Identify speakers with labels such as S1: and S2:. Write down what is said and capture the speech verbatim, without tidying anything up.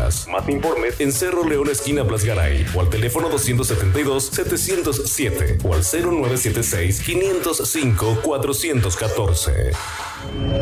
S1: Más. Más informes en Cerro León, esquina Blasgaray, o al teléfono doscientos setenta y dos, setecientos siete o al cero nueve siete seis, quinientos cinco, cuatrocientos catorce.